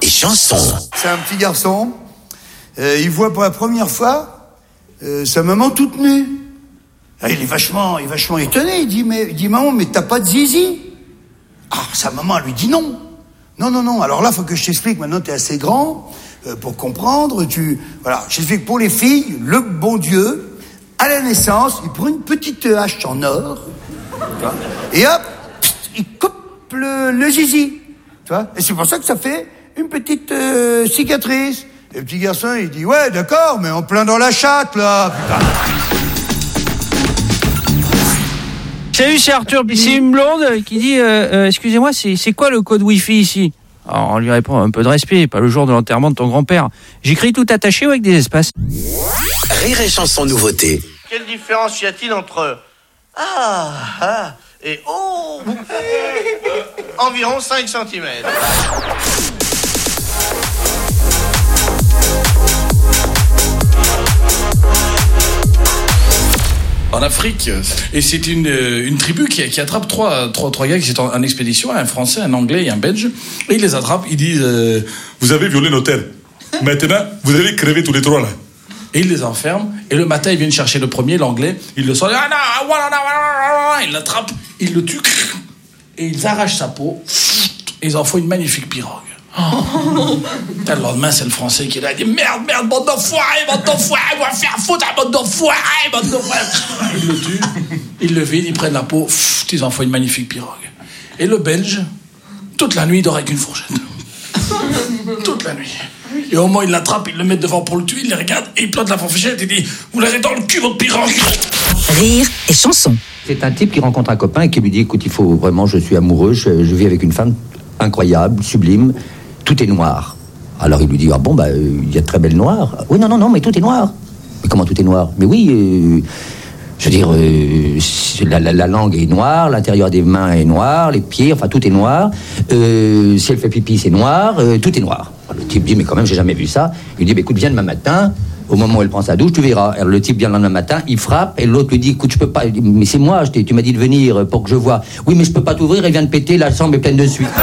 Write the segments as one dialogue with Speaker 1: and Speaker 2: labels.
Speaker 1: et chanson.
Speaker 2: C'est un petit garçon, il voit pour la première fois sa maman toute nue. Il est vachement étonné, il dit maman, mais t'as pas de zizi? Ah, sa maman lui dit non. Non, alors là, faut que je t'explique, maintenant t'es assez grand pour comprendre, voilà, je t'explique, pour les filles, le bon Dieu, à la naissance, il prend une petite hache en or, tu vois, et hop, il coupe le zizi, tu vois, et c'est pour ça que ça fait une petite cicatrice. Et le petit garçon, il dit, ouais, d'accord, mais en plein dans la chatte, là, putain.
Speaker 3: Salut, c'est Arthur, puis c'est une blonde qui dit excusez-moi, c'est quoi le code Wi-Fi ici? Alors on lui répond, un peu de respect, pas le jour de l'enterrement de ton grand-père. J'écris tout attaché ou avec des espaces?
Speaker 1: Rire et chanson nouveauté.
Speaker 4: Quelle différence y a-t-il entre ah et oh? Environ 5 cm.
Speaker 5: En Afrique, et c'est une tribu qui attrape trois gars qui sont en expédition, un Français, un Anglais et un Belge, et ils les attrapent, ils disent vous avez violé notre terre, maintenant vous allez crever tous les trois là. Et ils les enferment, et le matin ils viennent chercher le premier, l'Anglais, ils le sortent, ils l'attrapent, ils le tuent, et ils arrachent sa peau, et ils en font une magnifique pirogue. Le lendemain, c'est le Français qui est là, il dit merde, bande d'enfoirés, on va faire foutre à bande d'enfoirés. Ils le tuent, ils le vident, ils prennent la peau, ils en font une magnifique pirogue. Et le Belge, toute la nuit, il dort avec une fourchette. Toute la nuit. Et au moment où il l'attrape, ils le mettent devant pour le tuer, il les regarde, et il plante la fourchette et dit vous l'avez dans le cul, votre pirogue.
Speaker 1: Rire et chanson.
Speaker 6: C'est un type qui rencontre un copain et qui lui dit écoute, il faut vraiment, je suis amoureux, je vis avec une femme incroyable, sublime. Tout est noir. Alors il lui dit, ah bon, il y a de très belles noires. Oui, non, mais tout est noir. Mais comment tout est noir? Mais oui, je veux dire, la langue est noire, l'intérieur des mains est noir, les pieds, enfin tout est noir. Si elle fait pipi, c'est noir, tout est noir. Alors, le type dit, mais quand même, j'ai jamais vu ça. Il dit, écoute, viens demain matin, au moment où elle prend sa douche, tu verras. Alors le type vient le lendemain matin, il frappe, et l'autre lui dit, écoute, je peux pas, mais c'est moi, tu m'as dit de venir pour que je vois. Oui, mais je peux pas t'ouvrir, elle vient de péter, la chambre est pleine de suie.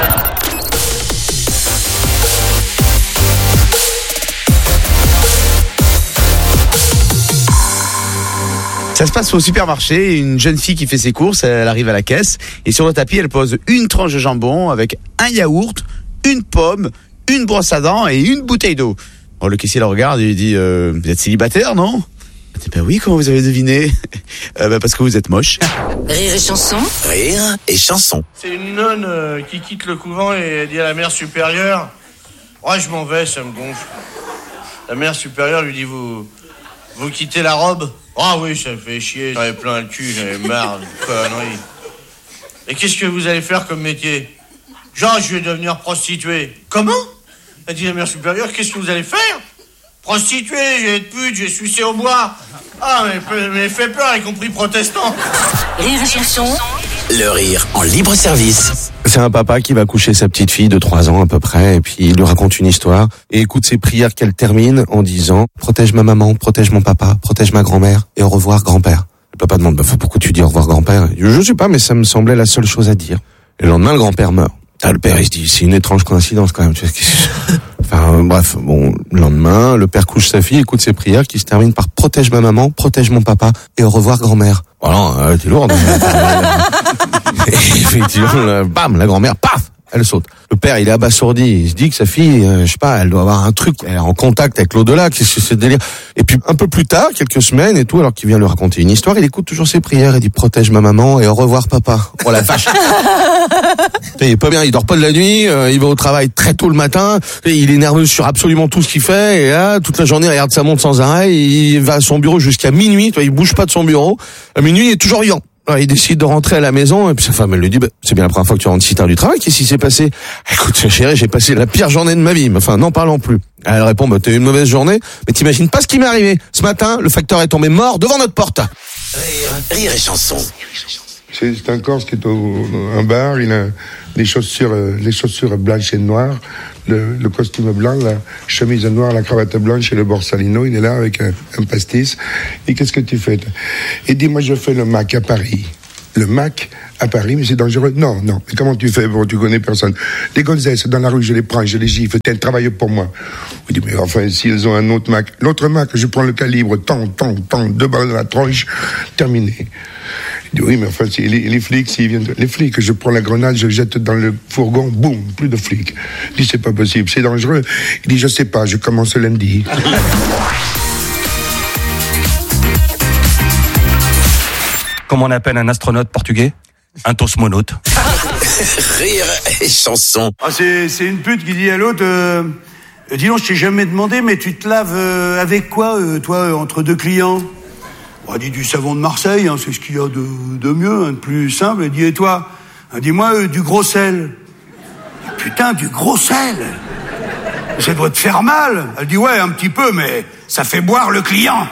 Speaker 7: Ça se passe au supermarché, une jeune fille qui fait ses courses, elle arrive à la caisse et sur le tapis elle pose une tranche de jambon avec un yaourt, une pomme, une brosse à dents et une bouteille d'eau. Alors le caissier la regarde et lui dit vous êtes célibataire, non? Elle dit oui, comment vous avez deviné? Parce que vous êtes moche.
Speaker 1: Rire et chanson. Rire et chanson.
Speaker 4: C'est une nonne qui quitte le couvent et elle dit à la mère supérieure ouais, je m'en vais, ça me gonfle. La mère supérieure lui dit vous quittez la robe? Ah oui, ça me fait chier, j'en avais plein le cul, j'en avais marre de conneries. Et qu'est-ce que vous allez faire comme métier? Genre, je vais devenir prostituée. Comment? A dit la mère supérieure, qu'est-ce que vous allez faire? Prostituée, je vais être pute, je vais sucer au bois. Ah, mais fait peur, y compris protestant.
Speaker 1: Rire et chanson. Le rire en libre service.
Speaker 8: C'est un papa qui va coucher sa petite fille de 3 ans à peu près, et puis il lui raconte une histoire, et écoute ses prières qu'elle termine en disant « Protège ma maman, protège mon papa, protège ma grand-mère, et au revoir grand-père ». Le papa demande « Pourquoi tu dis au revoir grand-père ?» Je sais pas, mais ça me semblait la seule chose à dire. Et le lendemain, le grand-père meurt. Le père, il se dit « C'est une étrange coïncidence quand même. » Bref, le lendemain, le père couche sa fille, écoute ses prières qui se terminent par « Protège ma maman, protège mon papa, et au revoir grand-mère ». Voilà, t'es lourde. Et effectivement, bam, la grand-mère, paf, elle saute. Le père, il est abasourdi, il se dit que sa fille, je sais pas, elle doit avoir un truc, elle est en contact avec l'au-delà, qu'est-ce que c'est ce délire? Et puis, un peu plus tard, quelques semaines et tout, alors qu'il vient lui raconter une histoire, il écoute toujours ses prières, il dit protège ma maman et au revoir papa. Oh la vache. Il est pas bien, il dort pas de la nuit, il va au travail très tôt le matin, et il est nerveux sur absolument tout ce qu'il fait, et là, toute la journée, il regarde sa montre sans arrêt, il va à son bureau jusqu'à minuit, il bouge pas de son bureau, à minuit, il est toujours vivant. Alors, il décide de rentrer à la maison, et puis sa femme, elle lui dit, c'est bien la première fois que tu rentres si tard du travail, qu'est-ce qui s'est passé? Écoute, chérie, j'ai passé la pire journée de ma vie, enfin, n'en parlons plus. Elle répond, t'as eu une mauvaise journée, mais t'imagines pas ce qui m'est arrivé. Ce matin, le facteur est tombé mort devant notre porte.
Speaker 1: Rire et chanson.
Speaker 9: C'est un Corse qui est un bar, il a les chaussures blanches et noires, le costume blanc, la chemise noire, la cravate blanche et le borsalino. Il est là avec un pastis. Et qu'est-ce que tu fais? Il dit, moi je fais le Mac à Paris. le Mac à Paris, mais c'est dangereux. Non. Mais comment tu fais? Bon, tu connais personne. Les gonzesses, dans la rue, je les prends, je les gifle. Tiens, travaille pour moi. Je dis, mais enfin, s'ils ont un autre Mac. L'autre Mac, je prends le calibre, 2 balles dans la tronche, terminé. Il dit, oui, mais enfin, les flics, s'ils viennent... Les flics, je prends la grenade, je le jette dans le fourgon, boum, plus de flics. Il dit, c'est pas possible, c'est dangereux. Il dit, je sais pas, je commence lundi.
Speaker 10: Comment on appelle un astronaute portugais? Un tosmonaute.
Speaker 1: Rire et chanson.
Speaker 2: Ah, c'est une pute qui dit à l'autre, dis donc, je t'ai jamais demandé, mais tu te laves avec quoi, toi, entre deux clients? On dit du savon de Marseille, hein, c'est ce qu'il y a de mieux, hein, de plus simple. Elle dit, et toi? Dis-moi, du gros sel. Putain, du gros sel? Ça doit te faire mal. Elle dit, ouais, un petit peu, mais ça fait boire le client.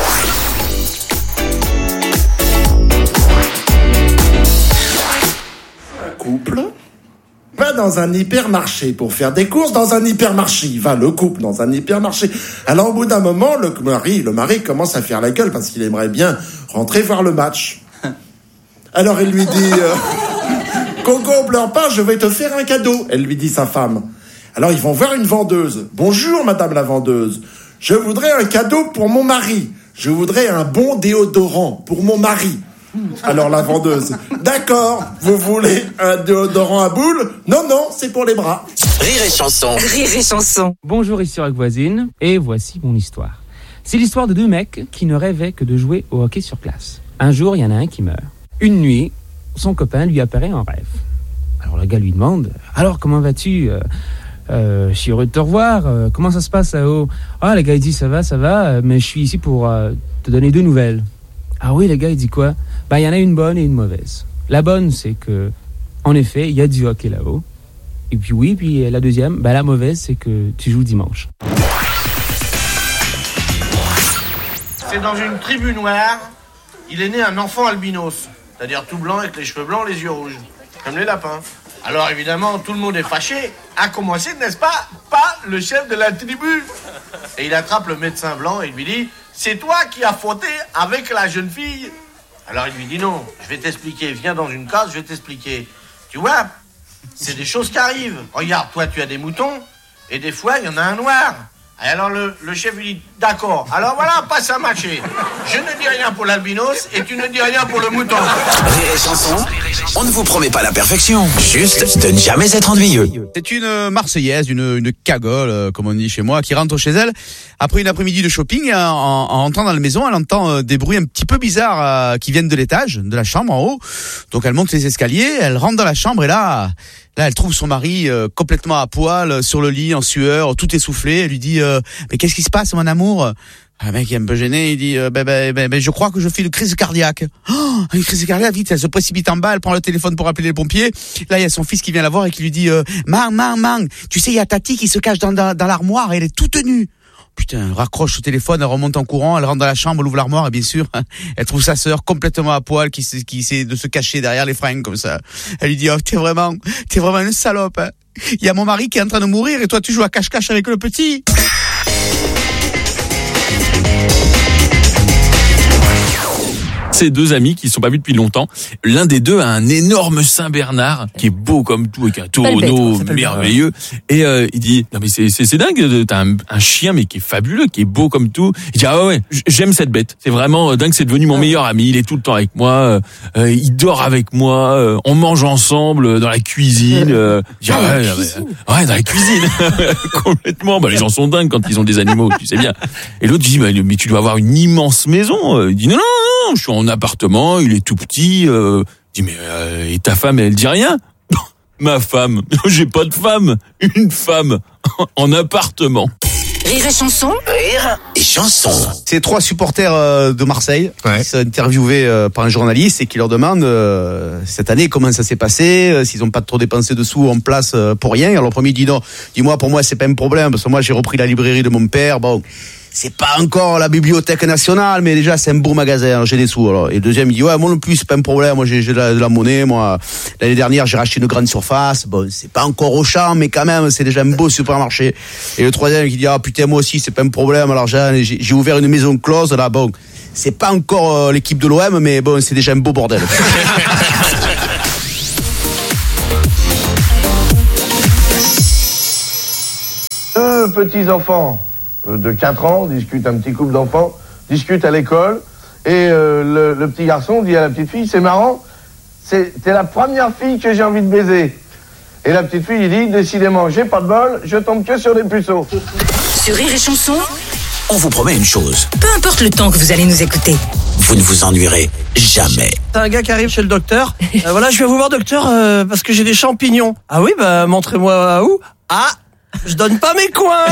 Speaker 11: Couple va dans un hypermarché pour faire des courses dans un hypermarché. Il va le couple dans un hypermarché. Alors au bout d'un moment, le mari commence à faire la gueule parce qu'il aimerait bien rentrer voir le match. Alors il lui dit Coco, pleure pas, je vais te faire un cadeau. Elle lui dit sa femme. Alors ils vont voir une vendeuse. Bonjour madame la vendeuse. Je voudrais un cadeau pour mon mari. Je voudrais un bon déodorant pour mon mari. Alors la vendeuse, d'accord, vous voulez un déodorant à boules? Non, c'est pour les bras.
Speaker 1: Rire et chanson.
Speaker 12: Rire et chanson.
Speaker 13: Bonjour, ici Rock Voisine, et voici mon histoire. C'est l'histoire de deux mecs qui ne rêvaient que de jouer au hockey sur glace. Un jour, il y en a un qui meurt. Une nuit, son copain lui apparaît en rêve. Alors le gars lui demande, alors comment vas-tu? Je suis heureux de te revoir, comment ça se passe là-haut? Ah, le gars il dit, ça va, mais je suis ici pour te donner 2 nouvelles. Ah oui, le gars il dit quoi? Il y en a une bonne et une mauvaise. La bonne, c'est que, en effet, il y a du hockey là-haut. Et puis la deuxième, la mauvaise, c'est que tu joues dimanche.
Speaker 4: C'est dans une tribu noire, il est né un enfant albinos, c'est-à-dire tout blanc avec les cheveux blancs, les yeux rouges, comme les lapins. Alors évidemment, tout le monde est fâché, à commencer, n'est-ce pas le chef de la tribu. Et il attrape le médecin blanc et lui dit, c'est toi qui as fauté avec la jeune fille. Alors il lui dit non, je vais t'expliquer, viens dans une case, je vais t'expliquer. Tu vois, c'est des choses qui arrivent. Regarde, toi tu as des moutons, et des fois il y en a un noir. Et alors le chef lui dit, d'accord, alors voilà, passe à matcher. Je ne dis rien pour l'albinos, et tu ne dis rien pour le mouton.
Speaker 1: Rire et chanson, on ne vous promet pas la perfection, juste de ne jamais être ennuyeux.
Speaker 7: C'est une Marseillaise, une cagole, comme on dit chez moi, qui rentre chez elle après une après-midi de shopping. En rentrant dans la maison, elle entend des bruits un petit peu bizarres qui viennent de l'étage, de la chambre en haut. Donc elle monte les escaliers, elle rentre dans la chambre et là, elle trouve son mari complètement à poil, sur le lit, en sueur, tout essoufflé. Elle lui dit mais qu'est-ce qui se passe, mon amour? Le mec est un peu gêné, il dit je crois que je fais une crise cardiaque. Oh, une crise cardiaque, vite, elle se précipite en bas, elle prend le téléphone pour appeler les pompiers. Là, il y a son fils qui vient la voir et qui lui dit Mang, tu sais, il y a Tati qui se cache dans l'armoire et elle est toute nue. Putain, elle raccroche au téléphone, elle remonte en courant, elle rentre dans la chambre, elle ouvre l'armoire et bien sûr, elle trouve sa sœur complètement à poil qui essaie de se cacher derrière les fringues comme ça. Elle lui dit t'es vraiment une salope. Hein. Il y a mon mari qui est en train de mourir et toi tu joues à cache-cache avec le petit.
Speaker 14: C'est 2 amis qui ne sont pas vus depuis longtemps. L'un des deux a un énorme Saint-Bernard qui est beau comme tout, avec un tonneau merveilleux. Et il dit non mais c'est dingue, t'as un chien mais qui est fabuleux, qui est beau comme tout. Il dit ah ouais, j'aime cette bête. C'est vraiment dingue, c'est devenu mon meilleur ami. Il est tout le temps avec moi, il dort avec moi, on mange ensemble dans la cuisine. Il dit, ouais, dans la cuisine. Complètement. Les gens sont dingues quand ils ont des animaux, tu sais bien. Et l'autre dit mais tu dois avoir une immense maison. Il dit non, je suis en appartement, il est tout petit. Je dis mais et ta femme, elle dit rien? Ma femme, j'ai pas de femme, une femme en appartement.
Speaker 12: Rire et chanson.
Speaker 1: Rire et chanson.
Speaker 7: C'est 3 supporters de Marseille qui sont interviewés par un journaliste et qui leur demande cette année comment ça s'est passé, s'ils n'ont pas trop dépensé de sous en place pour rien. Alors le premier dit non, dis-moi, pour moi c'est pas un problème parce que moi j'ai repris la librairie de mon père. Bon, c'est pas encore la Bibliothèque nationale, mais déjà c'est un beau magasin, alors j'ai des sous. Alors. Et le deuxième il dit ouais, moi non plus c'est pas un problème, moi j'ai de la monnaie, moi l'année dernière j'ai racheté une grande surface, bon c'est pas encore Auchan, mais quand même c'est déjà un beau supermarché. Et le troisième qui dit ah putain moi aussi c'est pas un problème, alors j'ai ouvert une maison close là, bon c'est pas encore l'équipe de l'OM, mais bon c'est déjà un beau bordel.
Speaker 4: Deux petits enfants de 4 ans discutent, un petit couple d'enfants discutent à l'école, et le petit garçon dit à la petite fille, c'est marrant, t'es la première fille que j'ai envie de baiser. Et la petite fille il dit, décidément j'ai pas de bol, je tombe que sur des puceaux.
Speaker 12: Sur Rire et Chanson,
Speaker 1: On vous promet une chose,
Speaker 12: peu importe le temps que vous allez nous écouter.
Speaker 1: vous ne vous ennuierez jamais.
Speaker 15: T'as un gars qui arrive chez le docteur. Voilà, je vais vous voir docteur parce que j'ai des champignons. Ah oui, bah montrez-moi où. Ah, je donne pas mes coins.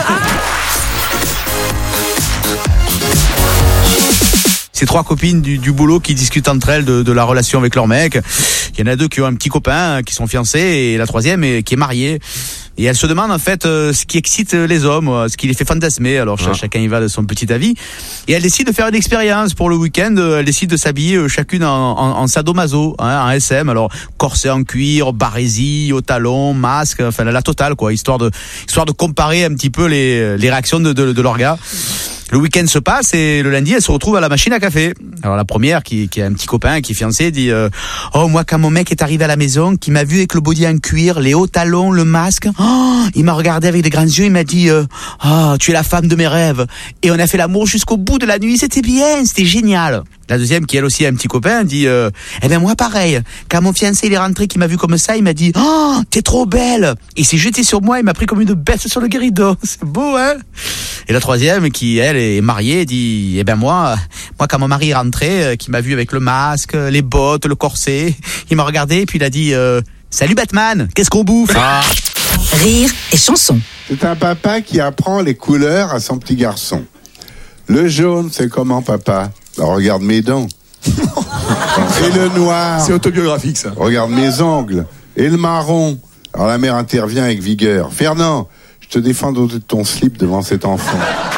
Speaker 7: Ces trois copines du boulot qui discutent entre elles de la relation avec leur mec. Il y en a deux qui ont un petit copain, qui sont fiancés, et la troisième qui est mariée. Et elles se demandent en fait ce qui excite les hommes, ce qui les fait fantasmer. Alors chacun y va de son petit avis. Et elles décident de faire une expérience pour le week-end. Elles décident de s'habiller chacune en sadomaso, en SM. Alors corset en cuir, barésie, au talon, masque, enfin la totale quoi, histoire de comparer un petit peu les réactions de leur gars. Le week-end se passe et le lundi, elle se retrouve à la machine à café. Alors la première, qui a un petit copain, qui est fiancé, dit oh moi quand mon mec est arrivé à la maison, qui m'a vu avec le body en cuir, les hauts talons, le masque, il m'a regardé avec des grands yeux, il m'a dit tu es la femme de mes rêves. Et on a fait l'amour jusqu'au bout de la nuit, c'était bien, c'était génial. La deuxième, qui elle aussi a un petit copain, dit eh ben moi pareil, quand mon fiancé il est rentré, qui m'a vu comme ça, il m'a dit t'es trop belle. Il s'est jeté sur moi, il m'a pris comme une bête sur le guéridon. C'est beau hein. Et la troisième, qui elle est mariée, dit eh ben moi quand mon mari est rentré, qui m'a vu avec le masque, les bottes, le corset, il m'a regardé et puis il a dit salut Batman, qu'est-ce qu'on bouffe?
Speaker 12: Rire et Chanson.
Speaker 16: C'est un papa qui apprend les couleurs à son petit garçon. Le jaune, c'est comment papa? Alors, regarde mes dents. Et le noir.
Speaker 17: C'est autobiographique ça.
Speaker 16: Regarde mes ongles. Et le marron. Alors la mère intervient avec vigueur. Fernand, je te défends d'ôter ton slip devant cet enfant.